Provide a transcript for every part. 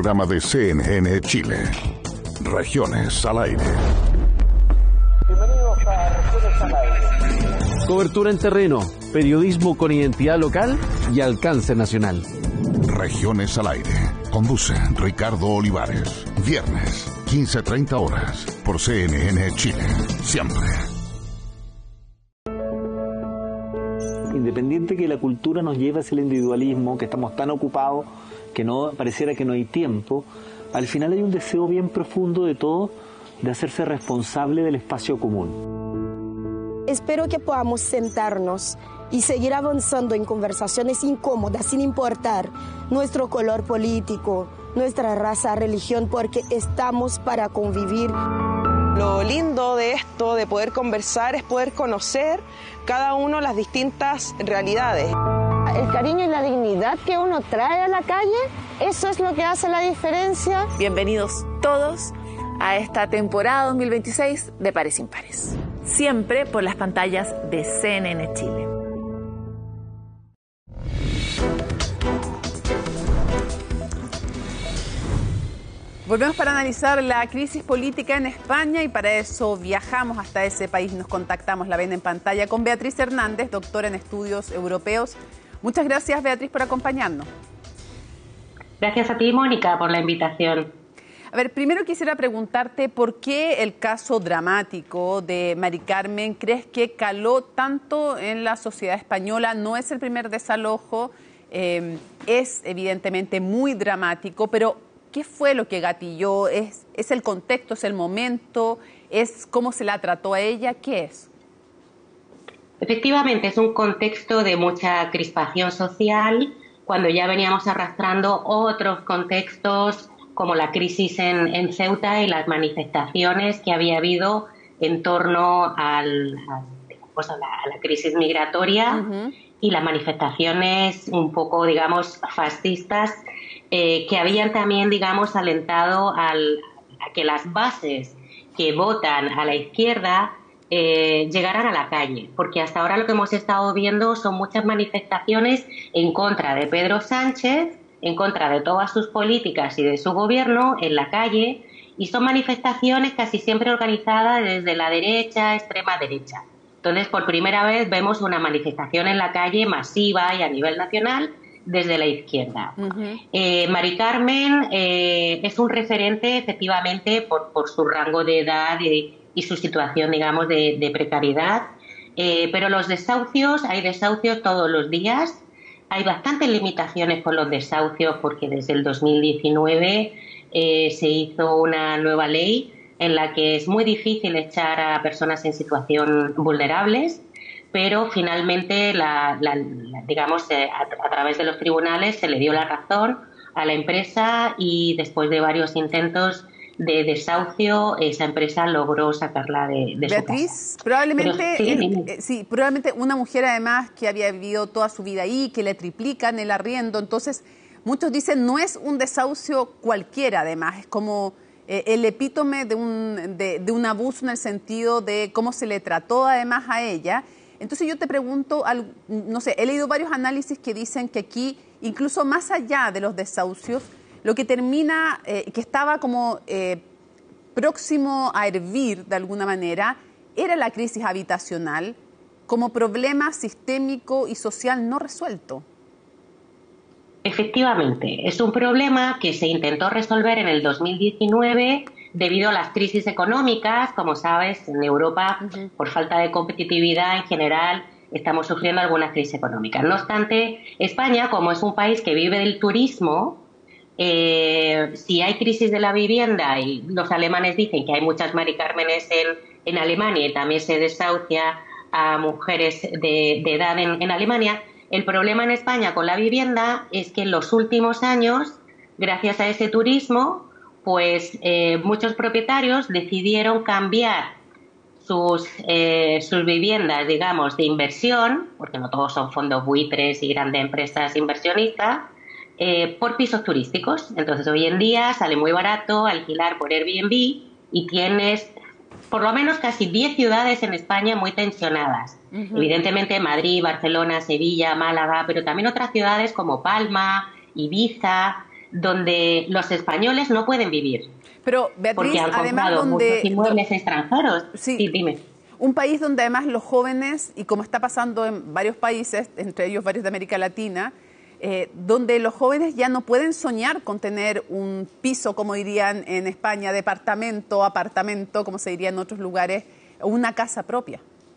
programa de CNN Chile. Regiones al Aire. Bienvenidos a Regiones al Aire. Cobertura en terreno, periodismo con identidad local y alcance nacional. Regiones al Aire. Conduce Ricardo Olivares. Viernes, 15:30 horas, por CNN Chile. Siempre. Independiente que la cultura nos lleve hacia el individualismo, que estamos tan ocupados que no pareciera que no hay tiempo, al final hay un deseo bien profundo de todos de hacerse responsable del espacio común. Espero que podamos sentarnos y seguir avanzando en conversaciones incómodas sin importar nuestro color político, nuestra raza, religión, porque estamos para convivir. Lo lindo de esto, de poder conversar, es poder conocer cada uno las distintas realidades. El cariño y la dignidad que uno trae a la calle, eso es lo que hace la diferencia. Bienvenidos todos a esta temporada 2026 de Pares Impares. Siempre por las pantallas de CNN Chile. Volvemos para analizar la crisis política en España y para eso viajamos hasta ese país. Nos contactamos, la ven en pantalla, con Beatriz Hernández, doctora en estudios europeos. Muchas gracias, Beatriz, por acompañarnos. Gracias a ti, Mónica, por la invitación. A ver, primero quisiera preguntarte por qué el caso dramático de Mari Carmen crees que caló tanto en la sociedad española. No es el primer desalojo, es evidentemente muy dramático, pero ¿qué fue lo que gatilló? ¿Es el contexto, es el momento, es cómo se la trató a ella? ¿Qué es? Efectivamente, es un contexto de mucha crispación social, cuando ya veníamos arrastrando otros contextos como la crisis en Ceuta y las manifestaciones que había habido en torno a la crisis migratoria y las manifestaciones un poco, digamos, fascistas que habían también, digamos, alentado a que las bases que votan a la izquierda llegaran a la calle, porque hasta ahora lo que hemos estado viendo son muchas manifestaciones en contra de Pedro Sánchez, en contra de todas sus políticas y de su gobierno en la calle, y son manifestaciones casi siempre organizadas desde la derecha, extrema derecha. Entonces, por primera vez vemos una manifestación en la calle masiva y a nivel nacional desde la izquierda. Mari Carmen es un referente, efectivamente, por su rango de edad y su situación, digamos, de precariedad. Pero los desahucios, hay desahucios todos los días. Hay bastantes limitaciones con los desahucios porque desde el 2019 se hizo una nueva ley en la que es muy difícil echar a personas en situación vulnerables, pero finalmente, digamos, a través de los tribunales se le dio la razón a la empresa y después de varios intentos de desahucio, esa empresa logró sacarla de Beatriz, su casa. Probablemente, probablemente una mujer además que había vivido toda su vida ahí, que le triplican el arriendo, entonces muchos dicen no es un desahucio cualquiera, además, es como el epítome de un abuso en el sentido de cómo se le trató además a ella. Entonces yo te pregunto, no sé, he leído varios análisis que dicen que aquí, incluso más allá de los desahucios, lo que termina, que estaba como próximo a hervir de alguna manera, era la crisis habitacional como problema sistémico y social no resuelto. Efectivamente, es un problema que se intentó resolver en el 2019 debido a las crisis económicas. Como sabes, en Europa, por falta de competitividad en general, estamos sufriendo algunas crisis económicas. No obstante, España, como es un país que vive del turismo, si hay crisis de la vivienda y los alemanes dicen que hay muchas Mari Cármenes en Alemania y también se desahucia a mujeres de edad en Alemania, el problema en España con la vivienda es que en los últimos años, gracias a ese turismo, pues muchos propietarios decidieron cambiar sus viviendas, digamos, de inversión, porque no todos son fondos buitres y grandes empresas inversionistas, por pisos turísticos. Entonces, hoy en día sale muy barato alquilar por Airbnb y tienes por lo menos casi 10 ciudades en España muy tensionadas. Evidentemente Madrid, Barcelona, Sevilla, Málaga, pero también otras ciudades como Palma, Ibiza, donde los españoles no pueden vivir. Pero, Beatriz, porque han además comprado donde... muchos inmuebles extranjeros. Sí, dime. Un país donde además los jóvenes, y como está pasando en varios países, entre ellos varios de América Latina, donde los jóvenes ya no pueden soñar con tener un piso, como dirían en España, departamento, apartamento, como se diría en otros lugares, o una casa propia.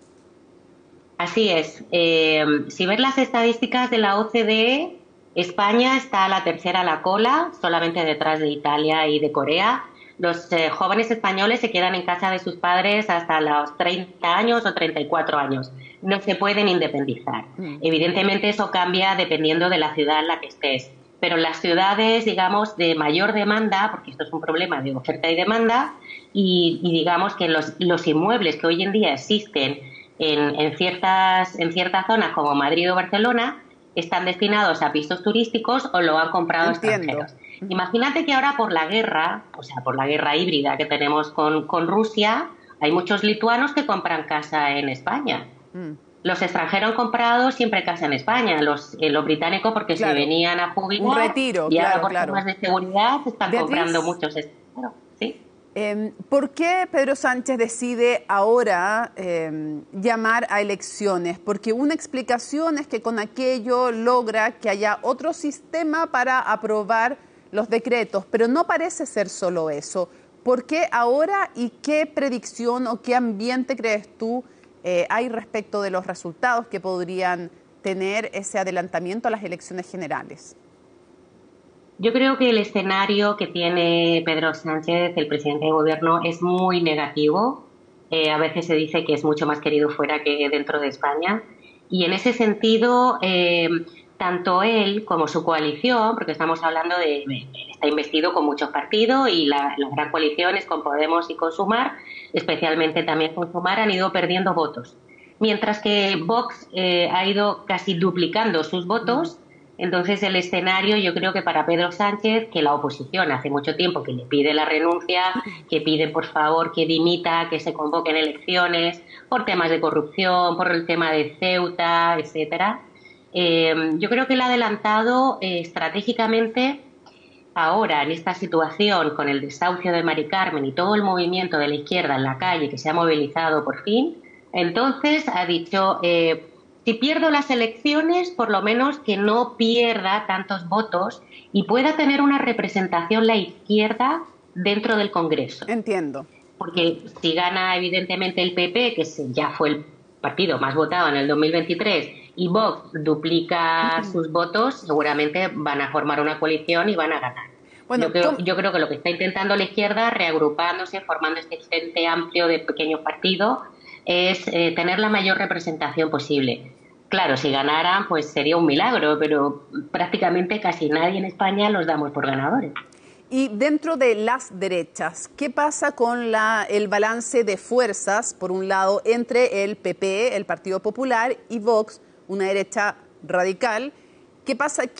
Así es. Si ves las estadísticas de la OCDE, España está a la tercera a la cola, solamente detrás de Italia y de Corea. Los jóvenes españoles se quedan en casa de sus padres hasta los 30 años o 34 años. No se pueden independizar. Evidentemente eso cambia dependiendo de la ciudad en la que estés. Pero las ciudades, digamos, de mayor demanda, porque esto es un problema de oferta y demanda, y digamos que los inmuebles que hoy en día existen en ciertas zonas como Madrid o Barcelona están destinados a pisos turísticos o lo han comprado extranjeros. Imagínate que ahora por la guerra, o sea, por la guerra híbrida que tenemos con Rusia, hay muchos lituanos que compran casa en España. Los extranjeros han comprado siempre casa en España, los británicos porque se venían a jubilar, un retiro, y ahora por temas de seguridad están comprando muchos extranjeros. ¿Sí? ¿Por qué Pedro Sánchez decide ahora llamar a elecciones? Porque una explicación es que con aquello logra que haya otro sistema para aprobar los decretos, pero no parece ser solo eso. ¿Por qué ahora y qué predicción o qué ambiente crees tú hay respecto de los resultados que podrían tener ese adelantamiento a las elecciones generales? Yo creo que el escenario que tiene Pedro Sánchez, el presidente de gobierno, es muy negativo. A veces se dice que es mucho más querido fuera que dentro de España. Y en ese sentido, tanto él como su coalición, porque estamos hablando está investido con muchos partidos y las gran coaliciones con Podemos y con Sumar, especialmente también con Sumar, han ido perdiendo votos. Mientras que Vox ha ido casi duplicando sus votos. Entonces el escenario, yo creo que para Pedro Sánchez, que la oposición hace mucho tiempo que le pide la renuncia, que pide por favor que dimita, que se convoquen elecciones por temas de corrupción, por el tema de Ceuta, etcétera. Yo creo que él ha adelantado estratégicamente ahora en esta situación con el desahucio de Mari Carmen y todo el movimiento de la izquierda en la calle que se ha movilizado por fin. Entonces ha dicho, si pierdo las elecciones, por lo menos que no pierda tantos votos y pueda tener una representación la izquierda dentro del Congreso. Entiendo. Porque si gana evidentemente el PP, que ya fue el partido más votado en el 2023, y Vox duplica sus votos, seguramente van a formar una coalición y van a ganar. Bueno, yo creo que lo que está intentando la izquierda, reagrupándose, formando este frente amplio de pequeños partidos, es tener la mayor representación posible. Claro, si ganaran, pues sería un milagro, pero prácticamente casi nadie en España los damos por ganadores. Y dentro de las derechas, ¿qué pasa con el balance de fuerzas, por un lado, entre el PP, el Partido Popular, y Vox, una derecha radical? ¿Qué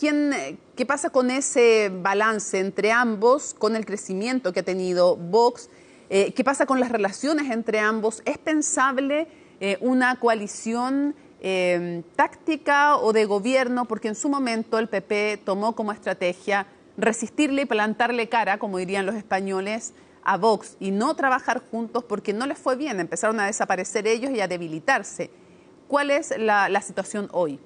pasa con ese balance entre ambos, con el crecimiento que ha tenido Vox? ¿Qué pasa con las relaciones entre ambos? ¿Es pensable una coalición táctica o de gobierno? Porque en su momento el PP tomó como estrategia resistirle y plantarle cara, como dirían los españoles, a Vox y no trabajar juntos porque no les fue bien. Empezaron a desaparecer ellos y a debilitarse. ¿Cuál es la situación hoy?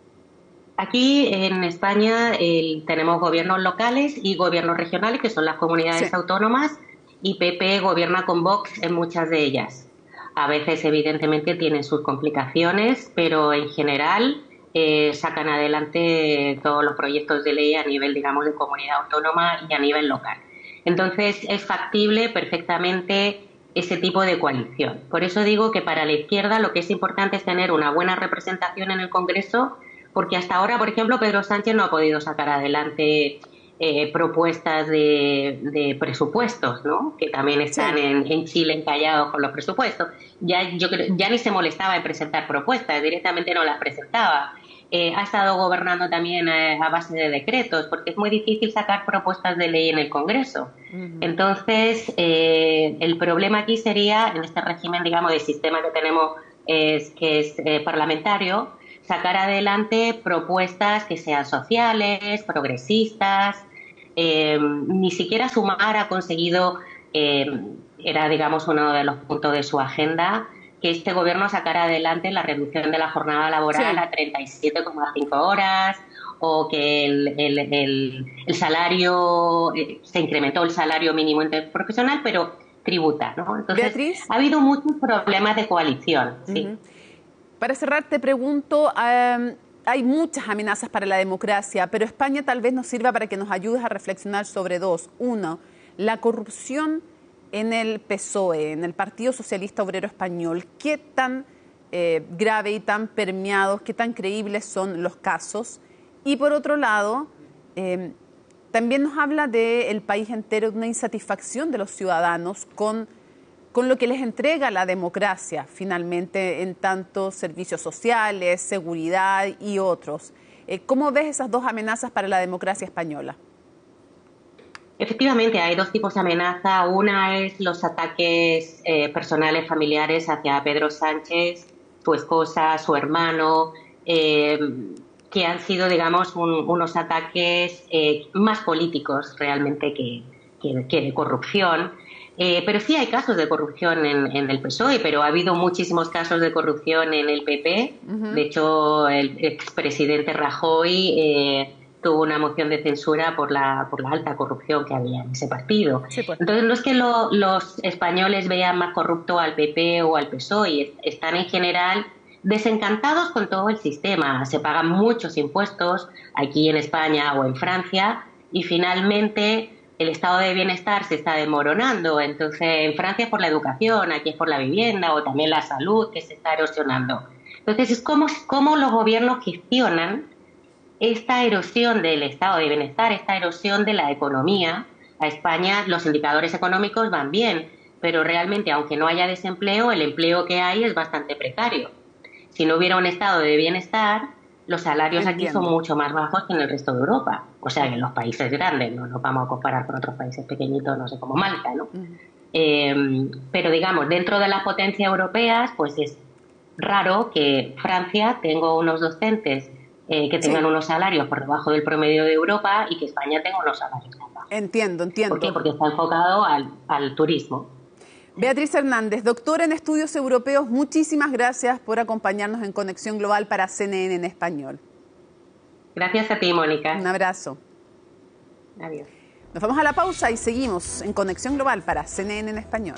Aquí en España tenemos gobiernos locales y gobiernos regionales, que son las comunidades autónomas, y PP gobierna con Vox en muchas de ellas. A veces, evidentemente, tienen sus complicaciones, pero en general sacan adelante todos los proyectos de ley a nivel, digamos, de comunidad autónoma y a nivel local. Entonces, es factible perfectamente ese tipo de coalición. Por eso digo que para la izquierda lo que es importante es tener una buena representación en el Congreso, porque hasta ahora, por ejemplo, Pedro Sánchez no ha podido sacar adelante propuestas de presupuestos, ¿no? Que también están en Chile encallados con los presupuestos. Ya ni se molestaba en presentar propuestas, directamente no las presentaba. Ha estado gobernando también a base de decretos, porque es muy difícil sacar propuestas de ley en el Congreso. Entonces, el problema aquí sería, en este régimen, digamos, de sistema que tenemos, que es parlamentario, sacar adelante propuestas que sean sociales, progresistas, ni siquiera Sumar ha conseguido, era digamos uno de los puntos de su agenda, que este gobierno sacara adelante la reducción de la jornada laboral a 37,5 horas, o que el salario, se incrementó el salario mínimo interprofesional, pero tributa, ¿no? Entonces, Beatriz, ha habido muchos problemas de coalición. ¿Sí? Para cerrar, te pregunto, hay muchas amenazas para la democracia, pero España tal vez nos sirva para que nos ayudes a reflexionar sobre dos. Uno, la corrupción en el PSOE, en el Partido Socialista Obrero Español. ¿Qué tan grave y tan permeados, qué tan creíbles son los casos? Y por otro lado, también nos habla del país entero, de una insatisfacción de los ciudadanos con lo que les entrega la democracia, finalmente, en tantos servicios sociales, seguridad y otros. ¿Cómo ves esas dos amenazas para la democracia española? Efectivamente, hay dos tipos de amenaza. Una es los ataques personales, familiares hacia Pedro Sánchez, su esposa, su hermano, que han sido, digamos, unos ataques más políticos realmente que de corrupción. Pero sí hay casos de corrupción en el PSOE, pero ha habido muchísimos casos de corrupción en el PP. De hecho, el expresidente Rajoy tuvo una moción de censura por la alta corrupción que había en ese partido. Sí, pues. Entonces, no es que los españoles vean más corrupto al PP o al PSOE, están en general desencantados con todo el sistema. Se pagan muchos impuestos aquí en España o en Francia y finalmente el estado de bienestar se está desmoronando. Entonces, en Francia es por la educación, aquí es por la vivienda o también la salud que se está erosionando. Entonces, es como los gobiernos gestionan esta erosión del estado de bienestar, esta erosión de la economía. A España los indicadores económicos van bien, pero realmente, aunque no haya desempleo, el empleo que hay es bastante precario. Si no hubiera un estado de bienestar, los salarios aquí son mucho más bajos que en el resto de Europa. O sea, en los países grandes, no nos vamos a comparar con otros países pequeñitos, no sé, como Malta, ¿no? Pero, digamos, dentro de las potencias europeas, pues es raro que Francia tenga unos docentes que tengan unos salarios por debajo del promedio de Europa y que España tenga unos salarios más bajos. Entiendo. ¿Por qué? Porque está enfocado al turismo. Beatriz Hernández, doctora en estudios europeos, muchísimas gracias por acompañarnos en Conexión Global para CNN en español. Gracias a ti, Mónica. Un abrazo. Adiós. Nos vamos a la pausa y seguimos en Conexión Global para CNN en español.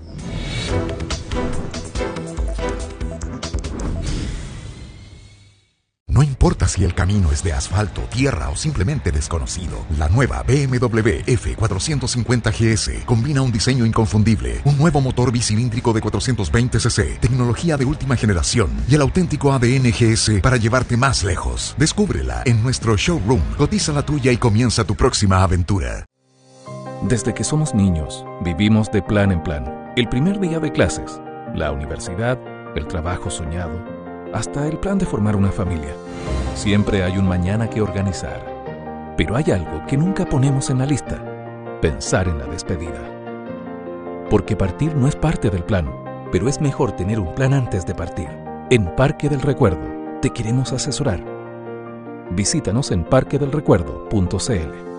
No importa si el camino es de asfalto, tierra o simplemente desconocido, la nueva BMW F450 GS combina un diseño inconfundible, un nuevo motor bicilíndrico de 420 cc, tecnología de última generación y el auténtico ADN GS para llevarte más lejos. Descúbrela en nuestro showroom, cotiza la tuya y comienza tu próxima aventura. Desde que somos niños, vivimos de plan en plan. El primer día de clases, la universidad, el trabajo soñado, hasta el plan de formar una familia. Siempre hay un mañana que organizar. Pero hay algo que nunca ponemos en la lista: pensar en la despedida. Porque partir no es parte del plan, pero es mejor tener un plan antes de partir. En Parque del Recuerdo te queremos asesorar. Visítanos en parquedelrecuerdo.cl.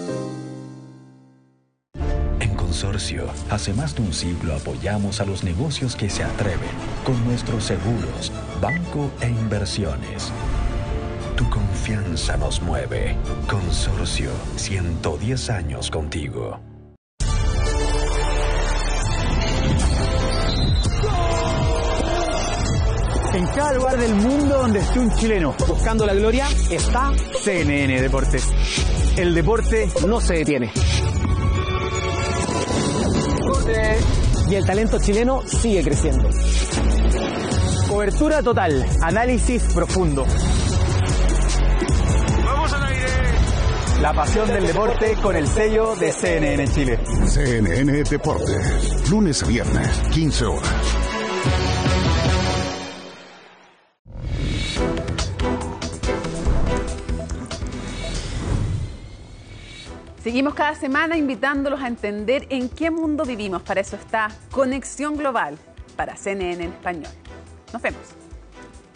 Consorcio, hace más de un siglo apoyamos a los negocios que se atreven con nuestros seguros, banco e inversiones. Tu confianza nos mueve. Consorcio, 110 años contigo. En cada lugar del mundo donde esté un chileno buscando la gloria, está CNN Deportes. El deporte no se detiene. Y el talento chileno sigue creciendo. Cobertura total, análisis profundo. ¡Vamos al aire! La pasión del deporte con el sello de CNN Chile. CNN Deportes, lunes a viernes, 15 horas. Seguimos cada semana invitándolos a entender en qué mundo vivimos. Para eso está Conexión Global para CNN en español. Nos vemos.